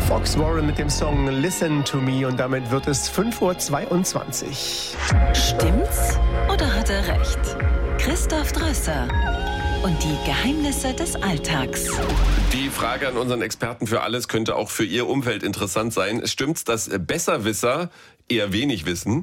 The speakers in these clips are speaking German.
Fox Warren mit dem Song Listen to Me und damit wird es 5:22 Uhr. Stimmt's oder hat er recht? Christoph Drösser und die Geheimnisse des Alltags. Die Frage an unseren Experten für alles könnte auch für Ihr Umfeld interessant sein. Stimmt's, dass Besserwisser eher wenig wissen?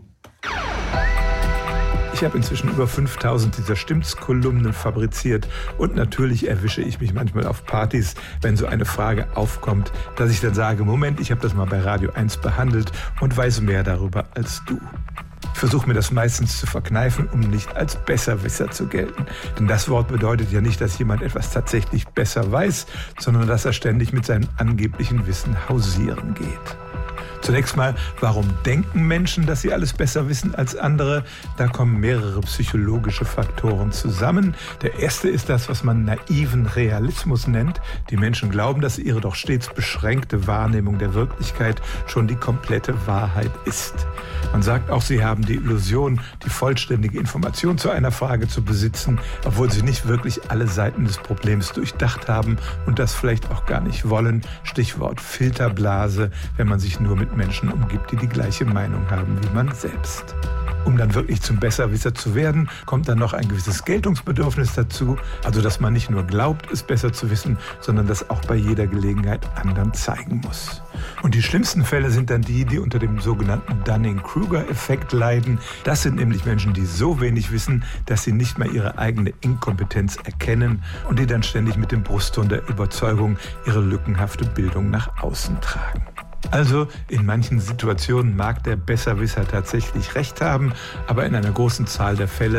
Ich habe inzwischen über 5000 dieser Stimmt's-Kolumnen fabriziert und natürlich erwische ich mich manchmal auf Partys, wenn so eine Frage aufkommt, dass ich dann sage, Moment, ich habe das mal bei Radio 1 behandelt und weiß mehr darüber als du. Ich versuche mir das meistens zu verkneifen, um nicht als Besserwisser zu gelten. Denn das Wort bedeutet ja nicht, dass jemand etwas tatsächlich besser weiß, sondern dass er ständig mit seinem angeblichen Wissen hausieren geht. Zunächst mal, warum denken Menschen, dass sie alles besser wissen als andere? Da kommen mehrere psychologische Faktoren zusammen. Der erste ist das, was man naiven Realismus nennt. Die Menschen glauben, dass ihre doch stets beschränkte Wahrnehmung der Wirklichkeit schon die komplette Wahrheit ist. Man sagt auch, sie haben die Illusion, die vollständige Information zu einer Frage zu besitzen, obwohl sie nicht wirklich alle Seiten des Problems durchdacht haben und das vielleicht auch gar nicht wollen. Stichwort Filterblase, wenn man sich nur mit Menschen umgibt, die die gleiche Meinung haben wie man selbst. Um dann wirklich zum Besserwisser zu werden, kommt dann noch ein gewisses Geltungsbedürfnis dazu. Also, dass man nicht nur glaubt, es besser zu wissen, sondern das auch bei jeder Gelegenheit anderen zeigen muss. Und die schlimmsten Fälle sind dann die unter dem sogenannten Dunning-Kruger-Effekt leiden. Das sind nämlich Menschen, die so wenig wissen, dass sie nicht mal ihre eigene Inkompetenz erkennen und die dann ständig mit dem Brustton der Überzeugung ihre lückenhafte Bildung nach außen tragen. Also in manchen Situationen mag der Besserwisser tatsächlich recht haben, aber in einer großen Zahl der Fälle